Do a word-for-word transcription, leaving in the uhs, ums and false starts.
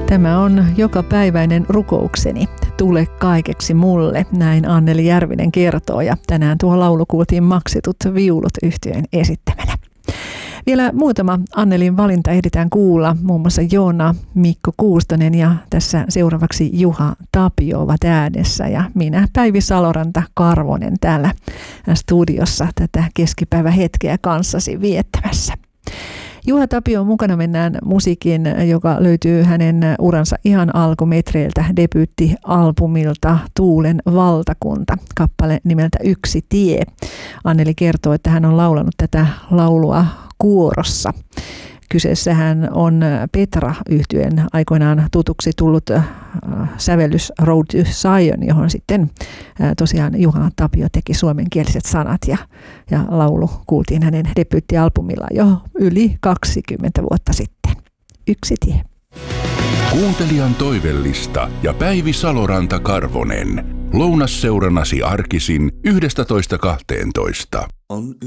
Tämä on jokapäiväinen rukoukseni. Tule kaikeksi mulle, näin Anneli Järvinen kertoo, ja tänään tuo laulu kuultiin Maksitut viulut -yhtyeen esittämänä. Vielä muutama Annelin valinta ehditään kuulla, muun muassa Joona, Mikko Kuustonen ja tässä seuraavaksi Juha Tapio ovat äänessä ja minä Päivi Saloranta Karvonen täällä studiossa tätä keskipäivähetkeä kanssasi viettämässä. Juha Tapio mukana mennään musiikin, joka löytyy hänen uransa ihan alkumetreiltä, debyyttialbumilta Tuulen valtakunta, kappale nimeltä Yksi tie. Anneli kertoo, että hän on laulanut tätä laulua kuorossa. Kyseessähän on Petra-yhtyeen aikoinaan tutuksi tullut äh, sävellys Road to Zion, johon sitten äh, tosiaan Juha Tapio teki suomenkieliset sanat ja, ja laulu kuultiin hänen debyyttialbumillaan jo yli kaksikymmentä vuotta sitten. Yksi tie. Kuuntelijan toivellista ja Päivi Saloranta Karvonen. Lounasseurannasi arkisin yhdestätoista kahteentoista. On